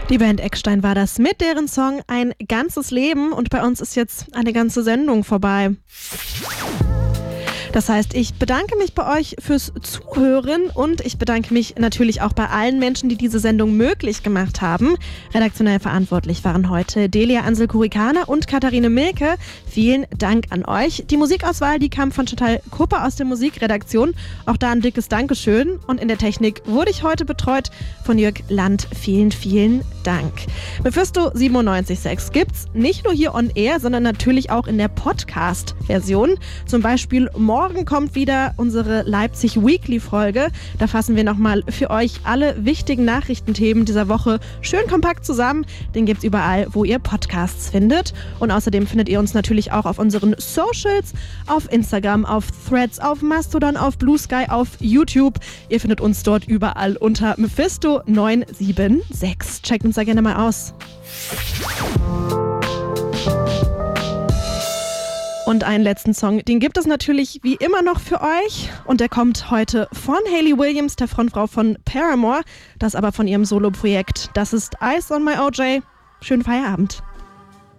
Die Band Eckstein war das mit deren Song Ein ganzes Leben und bei uns ist jetzt eine ganze Sendung vorbei. Das heißt, ich bedanke mich bei euch fürs Zuhören und ich bedanke mich natürlich auch bei allen Menschen, die diese Sendung möglich gemacht haben. Redaktionell verantwortlich waren heute Delia Ansel-Kurikana und Katharine Milke. Vielen Dank an euch. Die Musikauswahl, die kam von Chantal Kupper aus der Musikredaktion. Auch da ein dickes Dankeschön. Und in der Technik wurde ich heute betreut von Jörg Land. Vielen, vielen Dank. Mephisto 97.6 gibt's nicht nur hier on air, sondern natürlich auch in der Podcast-Version. Zum Beispiel morgen kommt wieder unsere Leipzig Weekly-Folge. Da fassen wir nochmal für euch alle wichtigen Nachrichtenthemen dieser Woche schön kompakt zusammen. Den gibt's überall, wo ihr Podcasts findet. Und außerdem findet ihr uns natürlich auch auf unseren Socials, auf Instagram, auf Threads, auf Mastodon, auf Blue Sky, auf YouTube. Ihr findet uns dort überall unter Mephisto 976. Checkt uns da gerne mal aus. Und einen letzten Song, den gibt es natürlich wie immer noch für euch. Und der kommt heute von Hayley Williams, der Frontfrau von Paramore. Das aber von ihrem Soloprojekt. Das ist Eyes on My OJ. Schönen Feierabend.